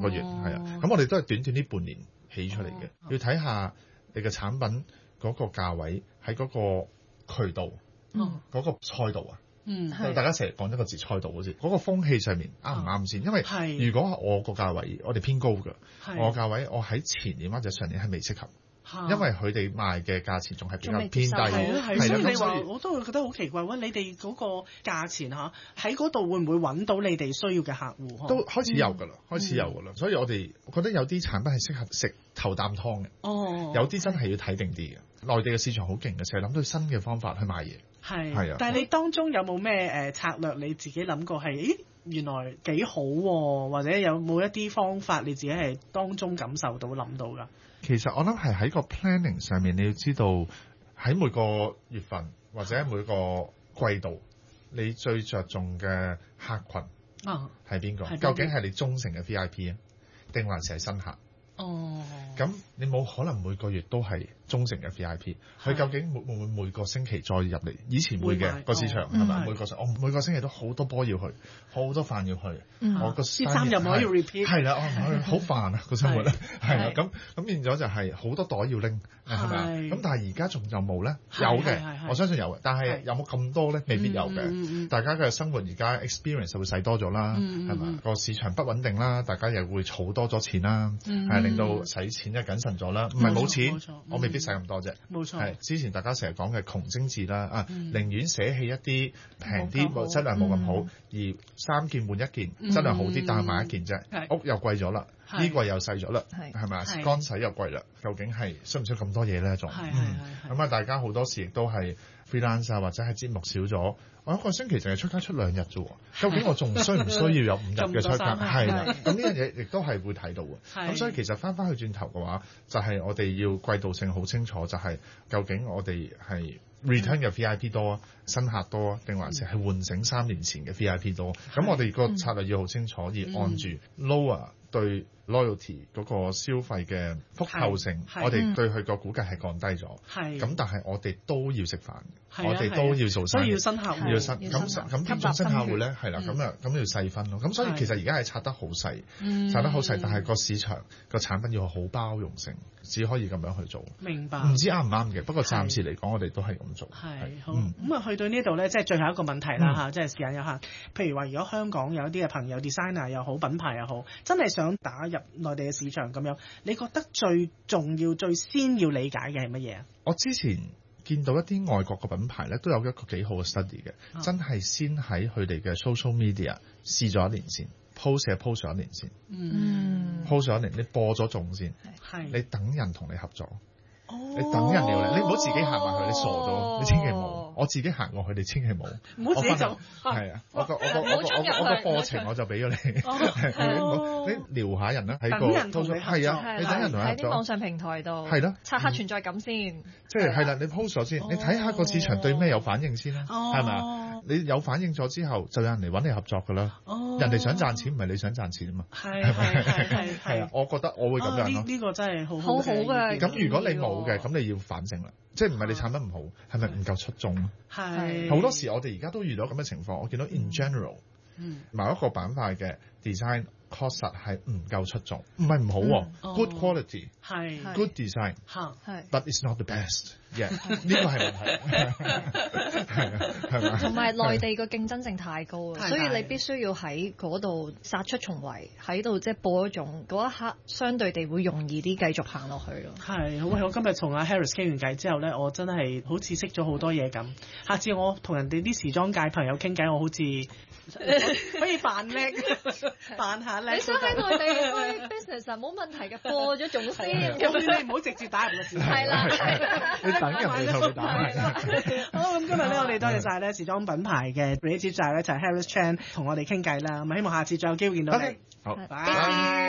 個月係啊。咁我哋都係短短呢半年起出嚟嘅，要睇下你嘅產品嗰個價位喺嗰個渠道，嗰個賽道啊。大家成日講一個字賽道好似嗰個風氣上面啱唔啱先？因為如果我個價位我哋偏高嘅，我價位我喺前年或者上年係未適合。因為佢哋賣嘅價錢仲係比較偏低， 所以你話我都會覺得好奇怪，喂，你哋嗰個價錢嚇喺嗰度會唔會揾到你哋需要嘅客戶？ 都開始有㗎啦，開始有㗎啦。所以我哋覺得有啲產品係適合食頭啖湯嘅，有啲真係要睇定啲嘅。內地嘅市場好勁嘅，成日諗到新嘅方法去賣嘢。係啊， 但係你當中有冇咩策略？你自己諗過係，原來幾好喎，或者有冇一啲方法你自己係當中感受到諗到㗎？ 其實我諗係喺個 planning 上面，你要知道喺每個月份或者每個季度，你最着重嘅客群係邊個？究竟係你忠誠嘅 VIP 啊，定還是係新客？咁你冇可能每個月都係忠誠嘅 VIP， 佢究竟會唔會每個星期再入嚟？以前會嘅個市場係咪？每個星期都好多波要去，好多飯要去。我個啲衫又唔可以 repeat。 係啦，好煩啊個生活咧，係啦，咁變咗就係好多袋要拎，係咪？咁但係而家仲有冇咧？有嘅，我相信有嘅，但係有冇咁多咧？未必有嘅。大家嘅生活而家 experience 會使多咗啦，係咪？個市場不穩定啦，大家又會儲多咗錢啦，係令到使錢就謹慎咗啦。唔係冇錢，我未必使咁多啫。 冇錯， 係之前大家成日講嘅窮精緻啦，寧願捨棄一啲平啲、質量冇咁好，而3件換1件，質量好啲，但係買1件啫。屋又貴咗啦，呢櫃又細咗啦，係咪啊？乾洗又貴啦，究竟係需唔需要咁多嘢咧？仲咁啊！大家好多時亦都係 freelance 啊，或者係節目少咗，我一個星期淨係出街出2日啫喎。究竟我仲需唔需要有5日嘅出街？係啦，咁呢樣嘢亦都係會睇到嘅。咁所以其實翻去轉頭嘅話，就係我哋要季度性好清楚，就係究竟我哋係 return 嘅 VIP 多啊，新客多啊，定還是係喚醒3年前嘅 VIP 多？咁我哋個策略要好清楚，而按住 lower 對 loyalty 嗰個消費嘅複購性，我哋對佢個估計係降低咗。咁但係我哋都要食飯，我哋都要做生意， 要新客戶， 要新咁邊種新客戶咧？係啦，咁要細分咯。咁所以其實而家係拆得好細，拆得好細，但係個市場個產品要好包容性，只可以咁樣去做。 明白。 唔知啱唔啱嘅，不過暫時嚟講，我哋都係咁做。 係好。咁啊，去到呢度咧，即係最後一個問題啦嚇，即係時間有限。譬如話，如果香港有一啲嘅朋友 designer 又好，品牌又好，真係想打入內地嘅市場咁樣，你覺得最重要、最先要理解嘅係乜嘢啊？ 我之前見到一啲外國嘅品牌咧，都有一個幾好嘅 study 嘅，真係先喺佢哋嘅 social media 試咗1年先 ，post 咗1年先，post 咗1年，你播咗種先，你等人同你合作，你等人嚟，你唔好自己行埋去，你傻咗，你千祈唔好。我自己行過去，你千祈冇， 唔好自己做。 係啊，我個課程我就俾咗你，你撩下人啦，喺個係啊，你等人同你合作， 喺啲網上平台度係咯， 刷下存在感先。 即係係啦，你 post 咗先，你睇下個市場對咩有反應先啦，係咪啊？你有反應咗之後，就有人嚟揾你合作㗎啦。人哋想賺錢，唔係你想賺錢啊嘛。係啊，我覺得我會咁樣咯。 呢個真係好好嘅。 咁如果你冇嘅，咁你要反省啦。即係唔係你產品唔好，係咪唔夠出眾？ 係好多時我哋而家都遇到咁嘅情況，我見到 in general，某一個板塊嘅 design 確實係唔夠出眾，唔係唔好，good quality， 係 good design，but it's not the best。呢個係問題，係咪？ 同埋內地個競爭性太高啊，所以你必須要喺嗰度殺出重圍，喺度即係播一種嗰一刻，相對地會容易啲繼續行落去咯。 係好，我今日同阿 Harris 傾完偈之後咧，我真係好似識咗好多嘢咁。下次我同人哋啲時裝界朋友傾偈，我好似可以扮叻，扮下叻。 你想喺內地開 business 冇問題嘅，播咗種先。 咁你唔好直接打入個市場。 係啦。 等人哋同你打。 好，咁今日咧，我哋多謝晒咧時裝品牌嘅 Creative 就係 Harris Chan 同我哋傾偈啦。咁希望下次再有機會見到你。 好， 拜。